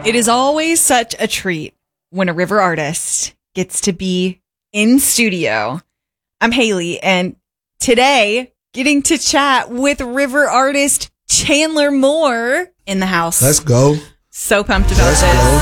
It is always such a treat when a River artist gets to be in studio. I'm Haley, and today getting to chat with River artist Chandler Moore in the house. Let's go. So pumped about this. Go.